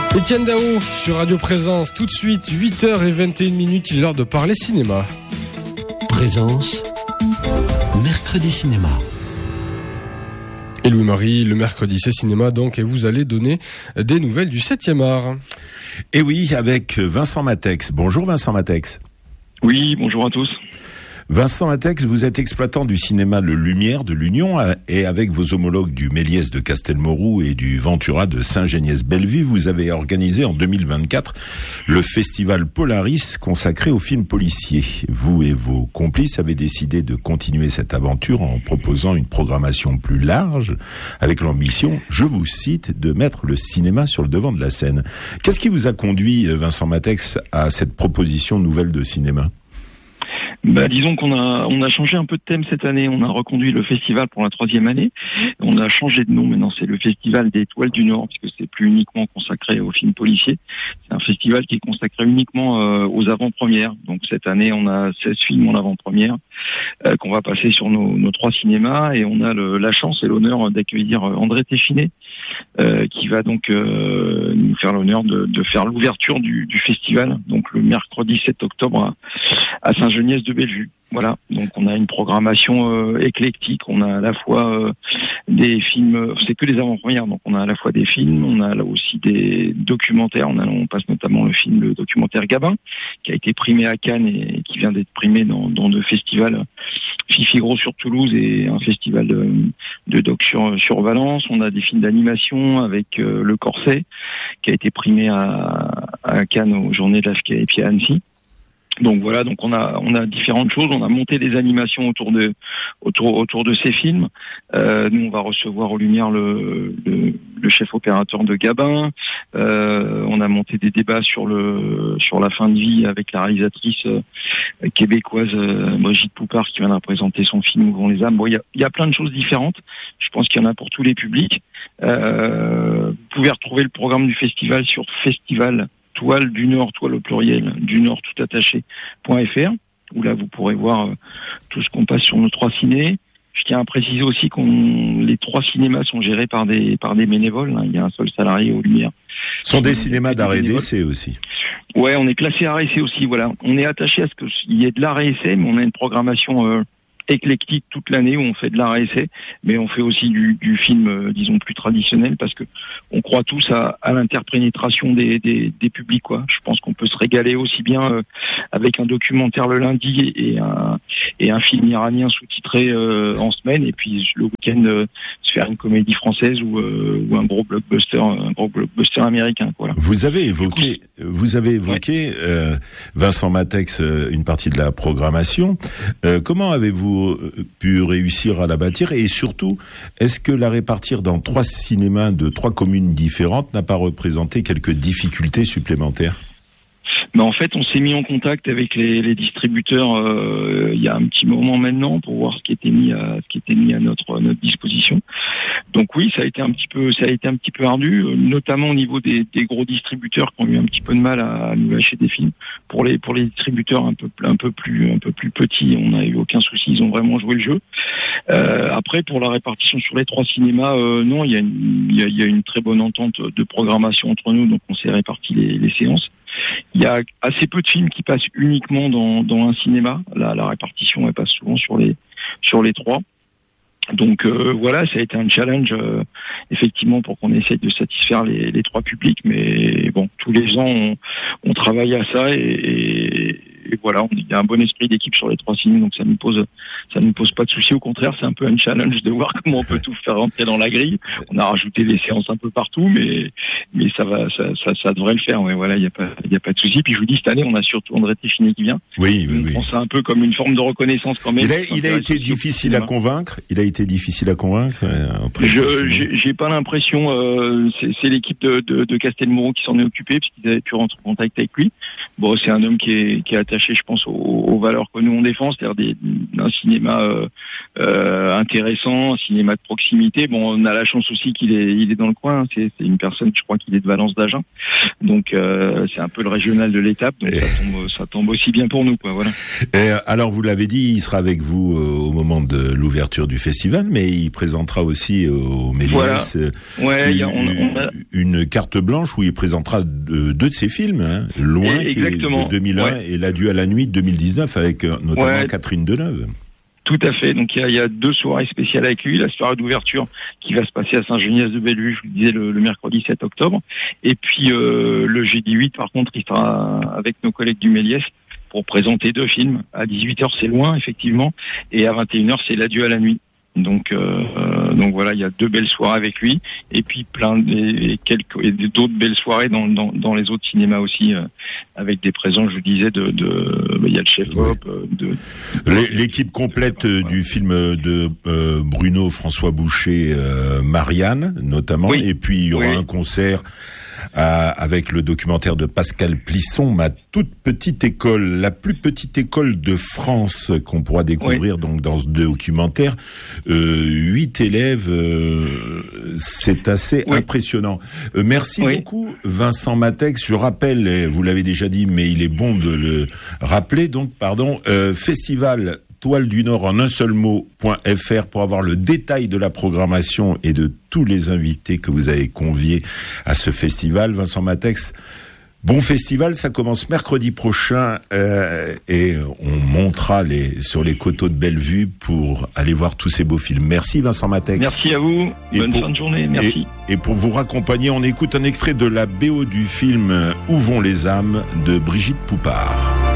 Étienne Dao sur Radio Présence, tout de suite, 8h21, il est l'heure de parler cinéma. Présence, mercredi cinéma. Et Louis-Marie, le mercredi c'est cinéma donc, et vous allez donner des nouvelles du 7e art. Et oui, avec Vincent Matex. Bonjour Vincent Matex. Oui, bonjour à tous. Vincent Matex, vous êtes exploitant du cinéma Le Lumière de l'Union et avec vos homologues du Méliès de Castelmourou et du Ventura de Saint-Geniès-Bellevue, vous avez organisé en 2024 le festival Polaris consacré aux films policiers. Vous et vos complices avez décidé de continuer cette aventure en proposant une programmation plus large avec l'ambition, je vous cite, de mettre le cinéma sur le devant de la scène. Qu'est-ce qui vous a conduit, Vincent Matex, à cette proposition nouvelle de cinéma ? Disons qu'on a changé un peu de thème cette année. On a reconduit le festival pour la 3e année. On a changé de nom. Maintenant, c'est le festival des Étoiles du Nord, puisque c'est plus uniquement consacré aux films policiers. C'est un festival qui est consacré uniquement aux avant-premières. Donc cette année, on a 16 films en avant-première qu'on va passer sur nos 3 cinémas, et on a la chance et l'honneur d'accueillir André Téchiné, qui va donc nous faire l'honneur de faire l'ouverture du festival. Donc le mercredi 7 octobre à Saint-Geniès-de-Bellevue. Voilà, donc on a une programmation éclectique. On a à la fois des films, c'est que les avant-premières, donc on a à la fois des films, on a là aussi des documentaires. On passe notamment le documentaire Gabin, qui a été primé à Cannes et qui vient d'être primé dans 2 festivals, Fifigro sur Toulouse et un festival de doc sur Valence. On a des films d'animation avec Le Corset, qui a été primé à Cannes aux Journées de l'AFCA et puis à Annecy. Donc voilà, donc on a différentes choses. On a monté des animations autour de ces films. Nous, on va recevoir aux Lumières le chef opérateur de Gabin. On a monté des débats sur la fin de vie avec la réalisatrice québécoise Brigitte Poupard, qui viendra présenter son film Où vont les âmes. Bon, il y a plein de choses différentes. Je pense qu'il y en a pour tous les publics. Vous pouvez retrouver le programme du festival sur Festival Toile du Nord, toile au pluriel, du Nord tout attaché.fr, où là vous pourrez voir tout ce qu'on passe sur nos 3 cinés. Je tiens à préciser aussi les 3 cinémas sont gérés par des bénévoles. Il y a un seul salarié aux Lumières. Ce sont des cinémas d'art et d'essai aussi. Ouais, on est classé art et essai aussi. Voilà, on est attaché à ce qu'il y ait de l'art et essai, mais on a une programmation éclectique toute l'année où on fait de l'art et essai, mais on fait aussi du film, disons, plus traditionnel, parce que on croit tous à l'interpénétration des publics, quoi. Je pense qu'on peut se régaler aussi bien avec un documentaire le lundi et un film iranien sous-titré en semaine, et puis le week-end se faire une comédie française ou un gros blockbuster américain, quoi. Vous avez évoqué, Vincent Matex, une partie de la programmation. Comment avez-vous pu réussir à la bâtir, et surtout, est-ce que la répartir dans 3 cinémas de 3 communes différentes n'a pas représenté quelques difficultés supplémentaires ? Mais en fait, on s'est mis en contact avec les distributeurs il y a un petit moment maintenant pour voir ce qui était mis à notre disposition. Donc oui, ça a été un petit peu ardu, notamment au niveau des gros distributeurs qui ont eu un petit peu de mal à nous lâcher des films. Pour les distributeurs un peu plus petits, on n'a eu aucun souci, ils ont vraiment joué le jeu. Après, pour la répartition sur les 3 cinémas, non, il y a une très bonne entente de programmation entre nous, donc on s'est réparti les séances. Il y a assez peu de films qui passent uniquement dans un cinéma. La répartition, elle passe souvent sur les 3. Donc voilà, ça a été un challenge effectivement pour qu'on essaye de satisfaire les 3 publics. Mais bon, tous les ans on travaille à ça et voilà, il y a un bon esprit d'équipe sur les 3 cinémas, donc ça nous pose pas de soucis. Au contraire, c'est un peu un challenge de voir comment on peut tout faire rentrer dans la grille. On a rajouté des séances un peu partout, mais ça devrait le faire. Ouais, voilà, il y a pas de souci. Puis je vous dis, cette année, on a surtout André Téchiné qui vient. Oui. On prend ça un peu comme une forme de reconnaissance quand même. Il a été difficile à convaincre. J'ai pas l'impression. C'est l'équipe de Castelmourou qui s'en est occupée, puisqu'ils avaient pu rentrer en contact avec lui. Bon, c'est un homme qui est attaché rattaché, je pense, aux valeurs que nous on défend, c'est-à-dire d'un cinéma intéressant, un cinéma de proximité. Bon, on a la chance aussi qu'il est dans le coin. C'est une personne, je crois qu'il est de Valence d'Agen, donc c'est un peu le régional de l'étape. Donc ça tombe aussi bien pour nous, quoi. Voilà. Et alors vous l'avez dit, il sera avec vous au moment de l'ouverture du festival, mais il présentera aussi au Méliès une carte blanche où il présentera deux de ses films, hein, Loin qui est de 2001 et L'Adieu à la nuit de 2019 avec notamment Catherine Deneuve. Tout à fait. Donc il y a 2 soirées spéciales avec lui. La soirée d'ouverture qui va se passer à Saint-Geniès-de-Bellevue, je vous disais le mercredi 7 octobre. Et puis le jeudi 8, par contre, il sera avec nos collègues du Méliès pour présenter 2 films. À 18h, c'est Loin, effectivement, et à 21h, c'est L'Adieu à la nuit. Donc voilà, il y a 2 belles soirées avec lui, et puis d'autres belles soirées dans les autres cinémas aussi, avec des présents, je vous disais, il y a le chef Hop, l'équipe complète du film de Bruno François Boucher, Marianne notamment, et puis il y aura un concert avec le documentaire de Pascal Plisson, Ma toute petite école, la plus petite école de France, qu'on pourra découvrir donc dans ce documentaire. 8 élèves, c'est assez impressionnant. Merci beaucoup Vincent Matex. Je rappelle, vous l'avez déjà dit, mais il est bon de le rappeler, donc festival Toile du Nord en un seul mot.fr pour avoir le détail de la programmation et de tous les invités que vous avez conviés à ce festival. Vincent Matex, bon festival, ça commence mercredi prochain et on montera sur les coteaux de Bellevue pour aller voir tous ces beaux films. Merci Vincent Matex. Merci à vous, bonne fin de journée, merci. Et pour vous raccompagner, on écoute un extrait de la BO du film Où vont les âmes de Brigitte Poupard.